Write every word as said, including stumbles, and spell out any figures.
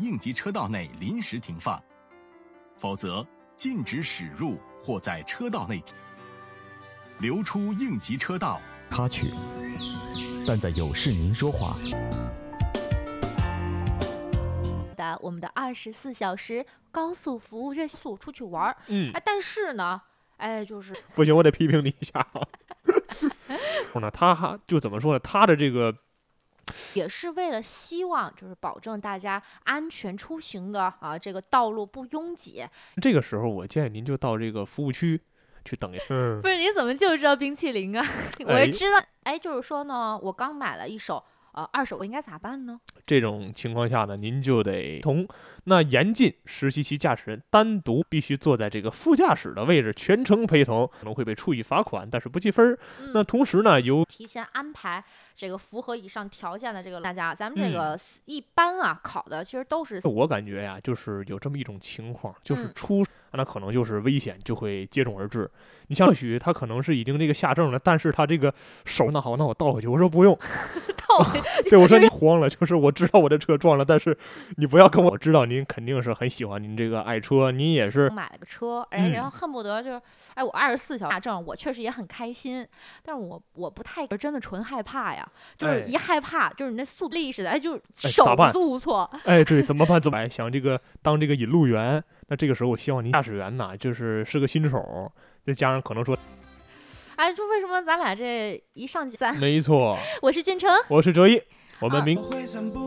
应急车道内临时停放，否则禁止驶入或在车道内留出应急车道。 插曲，但在有事您说话。 的我们的二十四小时高速服务热速出去玩， 嗯， 哎，但是呢，哎，就是不行，我得批评你一下啊。后呢，他就怎么说呢？他的这个也是为了希望就是保证大家安全出行的啊，这个道路不拥挤。 这个时候，我建议您就到这个服务区去等一下。嗯， 不是，你怎么就知道冰淇淋啊？我是知道，哎，就是说呢，我刚买了一手呃二手，我应该咋办呢？ 这种情况下呢，您就得同那严禁实习期驾驶人单独必须坐在这个副驾驶的位置，全程陪同，可能会被处以罚款，但是不记分。嗯、那同时呢，由提前安排这个符合以上条件的这个大家，咱们这个一般啊、嗯、考的其实都是。 我感觉呀，就是有这么一种情况，就是出、嗯、那可能就是危险就会接踵而至。你像或许他可能是已经这个下证了，但是他这个手那好，那我倒回去，我说不用。对，我说你慌了，就是我知道我的车撞了，但是你不要跟我，我知道您肯定是很喜欢您这个爱车，您也是买了个车，哎，然后恨不得就是，哎，我二十四小时证，我确实也很开心，但是我我不太真的纯害怕呀，就是一害怕，哎、就是你那速力似的，哎，就是手足无措。 哎，对，怎么办？怎么办？想这个当这个引路员，那这个时候我希望您驾驶员呐，就是是个新手，再加上可能说。 哎，就为什么咱俩这一上咱？ 没错， 我是俊成， 我是哲一，我们明。 啊